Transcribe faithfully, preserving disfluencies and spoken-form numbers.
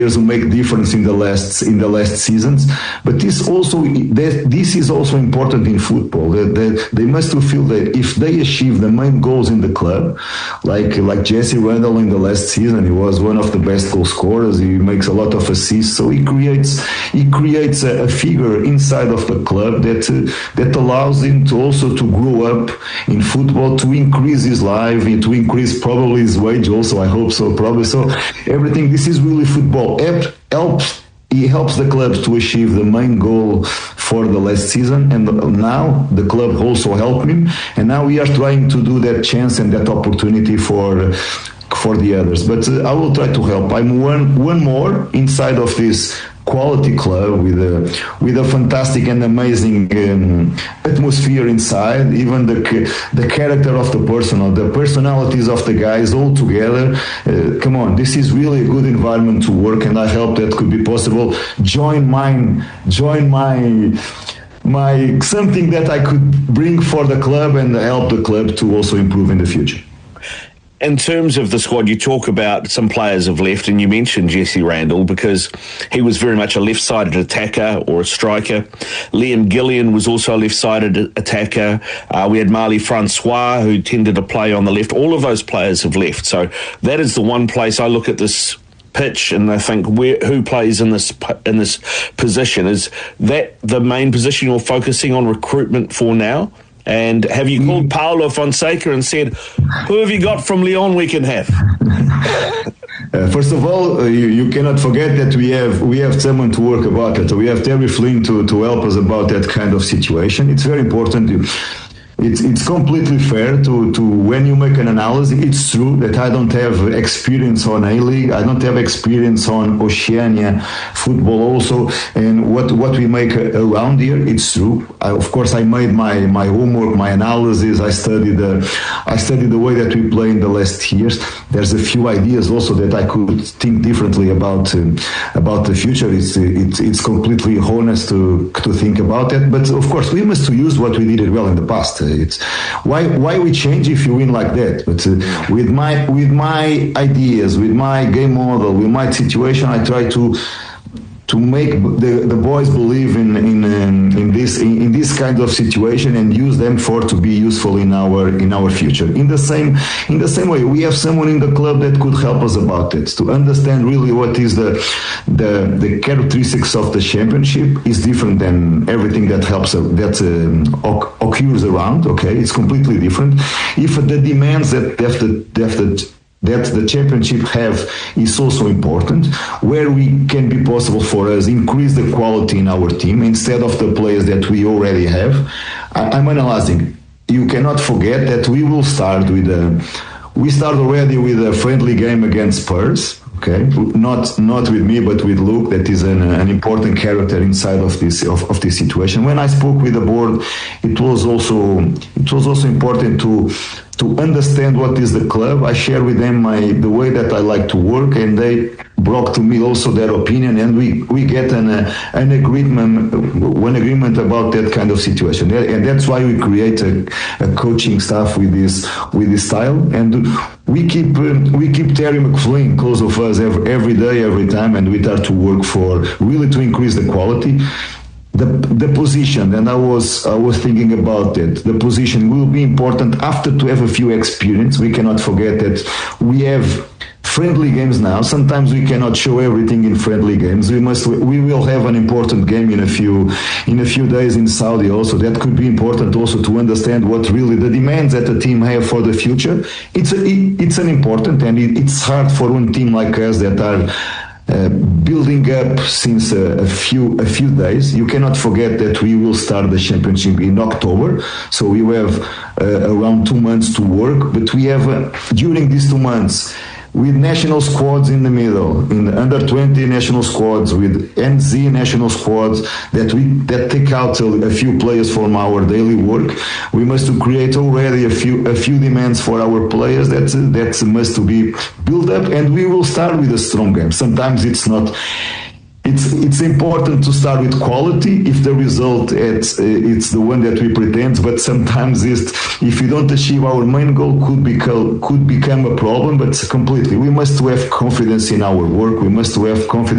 who make difference in the last in the last seasons. But this also this is also important in football. That they, they must feel that if they achieve the main goals in the club, like like Jesse Randall in the last season, he was one of the best goal scorers. He makes a lot of assists, so he creates he creates a, a figure inside of the club that uh, that allows him to also to grow up in football, to increase his life, to increase probably his wage also. I hope so, probably so. Everything. This is really football. Helps he helps the clubs to achieve the main goal for the last season, and now the club also helped him, and now we are trying to do that chance and that opportunity for for the others. But uh, I will try to help. I'm one one more inside of this quality club with a with a fantastic and amazing um, atmosphere inside. Even the the character of the person, or the personalities of the guys all together. Uh, come on, this is really a good environment to work, and I hope that could be possible. Join mine, join my. my something that I could bring for the club and help the club to also improve in the future. In terms of the squad, you talk about some players have left, and you mentioned Jesse Randall because he was very much a left-sided attacker or a striker. Liam Gillian was also a left-sided attacker. Uh, we had Marley Francois, who tended to play on the left. All of those players have left. So that is the one place I look at this pitch and I think where, who plays in this in this position. Is that the main position you're focusing on recruitment for now? And have you called Paulo Fonseca and said, who have you got from Lyon we can have? Uh, first of all, uh, you, you cannot forget that we have we have someone to work about it. We have Terry Flynn to, to help us about that kind of situation. It's very important. You, It's it's completely fair to, to when you make an analysis. It's true that I don't have experience on A-League. I don't have experience on Oceania football also. And what, what we make around here, it's true. I, of course, I made my, my homework, my analysis. I studied the I studied the way that we play in the last years. There's a few ideas also that I could think differently about um, about the future. It's it's it's completely honest to to think about that. But of course, we must use what we did well in the past. It's why why we change if you win like that. But uh, with my with my ideas, with my game model, with my situation, I try to to make the, the boys believe in in um, in this in, in this kind of situation and use them for to be useful in our in our future. In the same in the same way, we have someone in the club that could help us about it to understand really what is the the the characteristics of the championship is different than everything that helps uh, that um, occurs around. Okay, it's completely different. If the demands that that the, that the that the championship have is also important, where we can be possible for us increase the quality in our team instead of the players that we already have. I, I'm analyzing. You cannot forget that we will start with a, we start already with a friendly game against Spurs. Okay, not not with me, but with Luke, that is an, an important character inside of this of, of this situation. When I spoke with the board, it was also it was also important to to understand what is the club. I share with them my the way that I like to work, and they brought to me also their opinion, and we, we get an uh, an agreement one agreement about that kind of situation, and that's why we create a, a coaching staff with this with this style, and we keep uh, we keep Terry McFlynn close of us every, every day, every time, and we try to work for really to increase the quality. The the position, and I was I was thinking about it. The position will be important after to have a few experience. We cannot forget that we have friendly games now. Sometimes we cannot show everything in friendly games. We must we will have an important game in a few in a few days in Saudi also. That could be important also to understand what really the demands that the team have for the future. It's a, it, it's an important, and it, it's hard for one team like us that are Uh, building up since a, a few a few days. You cannot forget that we will start the championship in October, so we have uh, around two months to work. But we have uh, during these two months, with national squads in the middle, in the under twenty national squads, with N Z national squads, that we that take out a, a few players from our daily work. We must to create already a few a few demands for our players that that must to be built up, and we will start with a strong game. Sometimes it's not. It's it's important to start with quality if the result it's it's the one that we pretend, but sometimes it's, if we don't achieve our main goal, could become could become a problem. But completely, we must have confidence in our work. We must have confidence